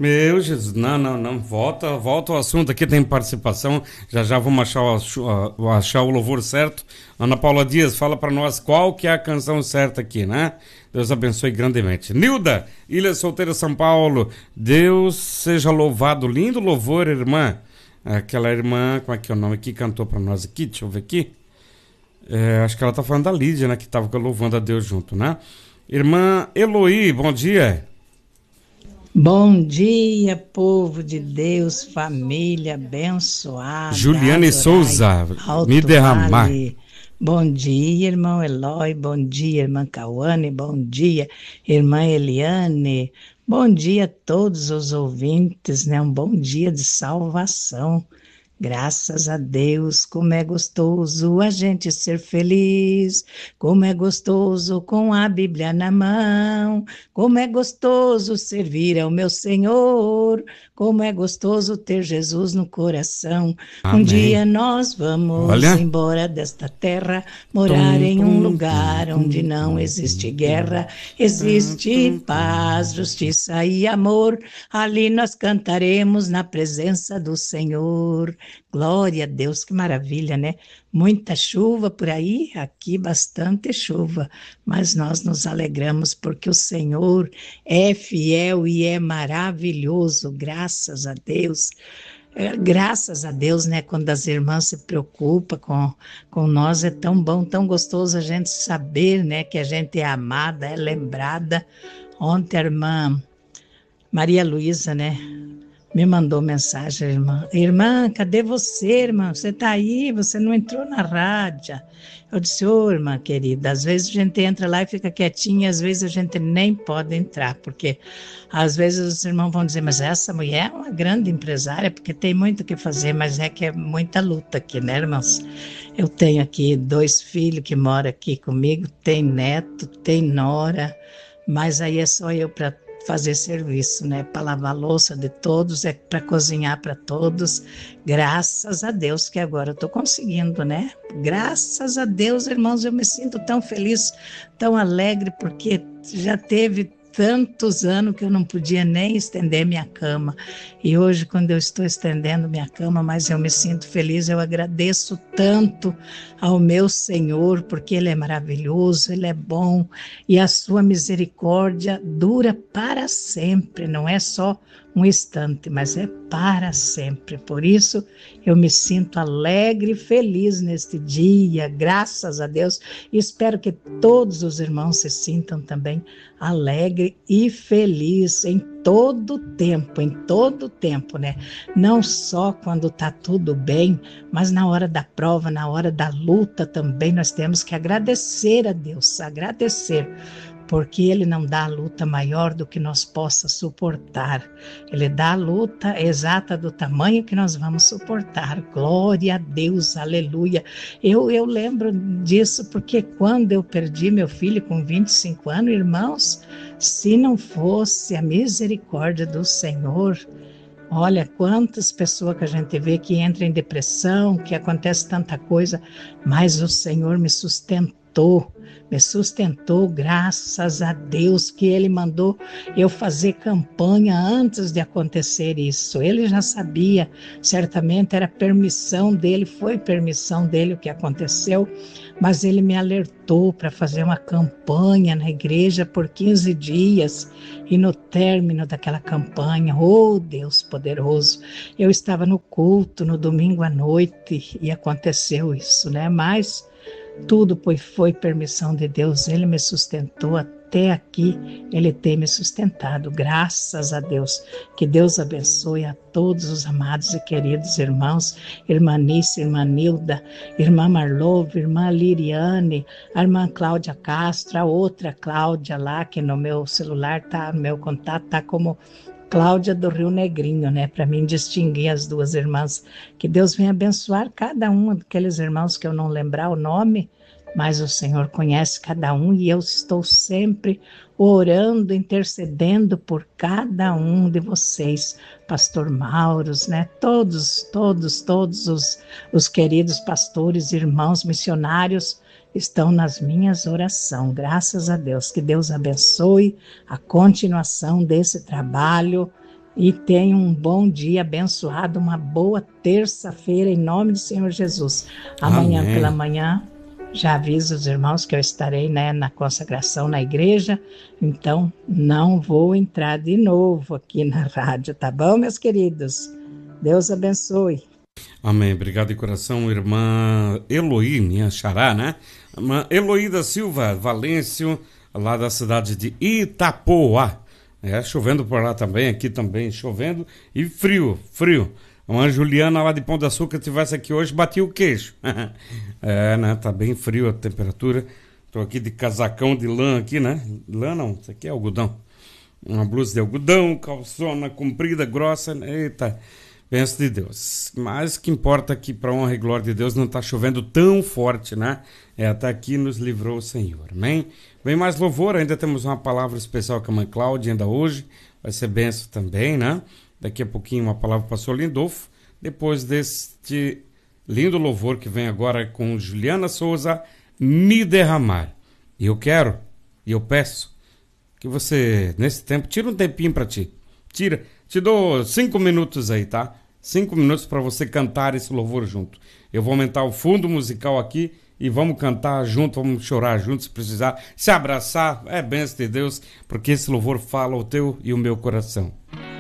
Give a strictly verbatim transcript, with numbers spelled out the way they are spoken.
Meu Jesus, não, não, não, volta, volta ao assunto aqui, tem participação, já já vamos achar o, achar o louvor certo. Ana Paula Dias, fala para nós qual que é a canção certa aqui, né? Deus abençoe grandemente. Nilda, Ilha Solteira, São Paulo, Deus seja louvado, lindo louvor, irmã. Aquela irmã, como é que é o nome aqui, cantou para nós aqui, deixa eu ver aqui. É, acho que ela tá falando da Lídia, né, que tava louvando a Deus junto, né? Irmã Eloí, bom dia. Bom dia, povo de Deus, família abençoada, Juliane adorai Souza, me Alto derramar. Vale. Bom dia, irmão Eloy, bom dia, irmã Cauane, bom dia, irmã Eliane, bom dia a todos os ouvintes, né? Um bom dia de salvação. Graças a Deus, como é gostoso a gente ser feliz, como é gostoso com a Bíblia na mão, como é gostoso servir ao meu Senhor, como é gostoso ter Jesus no coração. Um Amém. dia nós vamos Olha. embora desta terra, morar Tum, em um tum, tum, lugar onde tum, não tum, existe tum, tum. guerra, Tum, existe tum, paz, tum. justiça e amor. Ali nós cantaremos na presença do Senhor. Glória a Deus, que maravilha, né? Muita chuva por aí, aqui bastante chuva, mas nós nos alegramos porque o Senhor é fiel e é maravilhoso, graças a Deus. É, graças a Deus, né? Quando as irmãs se preocupam com, com nós, é tão bom, tão gostoso a gente saber, né? Que a gente é amada, é lembrada. Ontem a irmã Maria Luísa, né? Me mandou mensagem, irmã. Irmã, cadê você, irmã? Você está aí? Você não entrou na rádio. Eu disse, ô, oh, irmã querida, às vezes a gente entra lá e fica quietinha, às vezes a gente nem pode entrar, porque às vezes os irmãos vão dizer, mas essa mulher é uma grande empresária, porque tem muito o que fazer, mas é que é muita luta aqui, né, irmãos? Eu tenho aqui dois filhos que moram aqui comigo, tem neto, tem nora, mas aí é só eu para fazer serviço, né? Para lavar a louça de todos, é para cozinhar para todos. Graças a Deus que agora eu estou conseguindo, né? Graças a Deus, irmãos, eu me sinto tão feliz, tão alegre, porque já teve tantos anos que eu não podia nem estender minha cama. E hoje, quando eu estou estendendo minha cama, mas eu me sinto feliz, eu agradeço tanto ao meu Senhor, porque Ele é maravilhoso, Ele é bom, e a sua misericórdia dura para sempre, não é só um instante, mas é para sempre. Por isso, eu me sinto alegre e feliz neste dia, graças a Deus, e espero que todos os irmãos se sintam também alegre e feliz em todo tempo, em todo tempo, né? Não só quando está tudo bem, mas na hora da prova, na hora da luta também nós temos que agradecer a Deus, agradecer, porque Ele não dá a luta maior do que nós possa suportar. Ele dá a luta exata do tamanho que nós vamos suportar. Glória a Deus, aleluia. Eu, eu lembro disso porque quando eu perdi meu filho com vinte e cinco anos, irmãos, se não fosse a misericórdia do Senhor, olha quantas pessoas que a gente vê que entram em depressão, que acontece tanta coisa, mas o Senhor me sustentou, me sustentou, graças a Deus que Ele mandou eu fazer campanha antes de acontecer isso. Ele já sabia, certamente era permissão dele, foi permissão dele o que aconteceu, mas Ele me alertou para fazer uma campanha na igreja por quinze dias, e no término daquela campanha, oh Deus poderoso, eu estava no culto no domingo à noite e aconteceu isso, né? Mas tudo foi, foi permissão de Deus, Ele me sustentou até aqui, Ele tem me sustentado, graças a Deus. Que Deus abençoe a todos os amados e queridos irmãos, irmã Nícia, irmã Nilda, irmã Marlove, irmã Liriane, a irmã Cláudia Castro, a outra Cláudia lá, que no meu celular tá, no meu contato tá como Cláudia do Rio Negrinho, né? Para mim distinguir as duas irmãs. Que Deus venha abençoar cada um daqueles irmãos que eu não lembrar o nome, mas o Senhor conhece cada um e eu estou sempre orando, intercedendo por cada um de vocês, pastor Mauros, né? Todos, todos, todos os, os queridos pastores, irmãos, missionários, estão nas minhas orações, graças a Deus. Que Deus abençoe a continuação desse trabalho e tenha um bom dia abençoado, uma boa terça-feira, em nome do Senhor Jesus. Amanhã Amém. pela manhã, já aviso os irmãos que eu estarei, né, na consagração na igreja, então não vou entrar de novo aqui na rádio, tá bom, meus queridos? Deus abençoe. Amém. Obrigado de coração, irmã Eloí, minha xará, né? Irmã Eloí da Silva Valêncio, lá da cidade de Itapoá. É, chovendo por lá também, aqui também chovendo e frio, frio. Uma Juliana lá de Pão de Açúcar tivesse aqui hoje, batia o queixo. É, né? Tá bem frio a temperatura. Tô aqui de casacão de lã aqui, né? Lã não, isso aqui é algodão. Uma blusa de algodão, calçona comprida, grossa. Eita, penso de Deus. Mas o que importa é que, para honra e glória de Deus, não tá chovendo tão forte, né? É, até aqui nos livrou o Senhor. Amém? Vem mais louvor, ainda temos uma palavra especial com a mãe Cláudia, ainda hoje. Vai ser benção também, né? Daqui a pouquinho uma palavra para o pastor Lindolfo. Depois deste lindo louvor que vem agora com Juliana Souza, Me Derramar. E eu quero, e eu peço, que você, nesse tempo, tira um tempinho para ti. Tira, te dou cinco minutos aí, tá? Cinco minutos para você cantar esse louvor junto. Eu vou aumentar o fundo musical aqui e vamos cantar junto, vamos chorar junto se precisar, se abraçar, é bênção de Deus, porque esse louvor fala o teu e o meu coração.